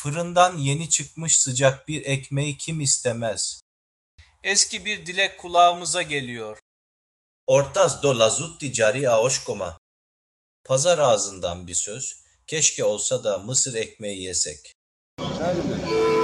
Fırından yeni çıkmış sıcak bir ekmeği kim istemez? Eski bir dilek kulağımıza geliyor. Ortaz do lazutti cari aoşkoma. Pazar ağzından bir söz. Keşke olsa da mısır ekmeği yesek.